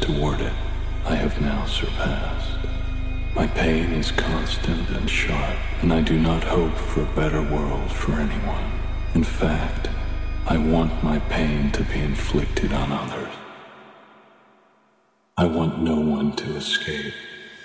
toward it I have now surpassed. My pain is constant and sharp, and I do not hope for a better world for anyone. In fact, I want my pain to be inflicted on others. I want no one to escape.